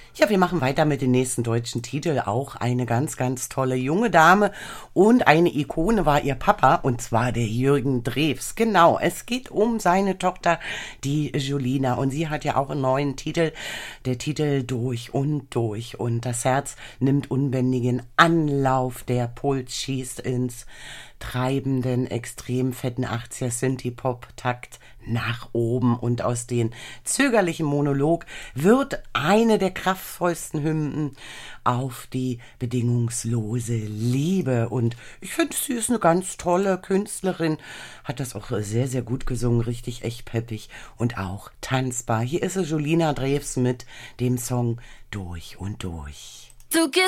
Ja, wir machen weiter mit dem nächsten deutschen Titel. Auch eine ganz, ganz tolle junge Dame und eine Ikone war ihr Papa, und zwar der Jürgen Drews. Genau, es geht um seine Tochter, die Julina, und sie hat ja auch einen neuen Titel, der Titel Durch und Durch. Und das Herz nimmt unbändigen Anlauf, der Puls schießt ins treibenden, extrem fetten 80er Synthie-Pop-Takt nach oben, und aus den zögerlichen Monolog wird eine der kraftvollsten Hymnen auf die bedingungslose Liebe. Und ich finde, sie ist eine ganz tolle Künstlerin, hat das auch sehr, sehr gut gesungen, richtig echt peppig und auch tanzbar. Hier ist es Julina Drews mit dem Song Durch und Durch. Du gehst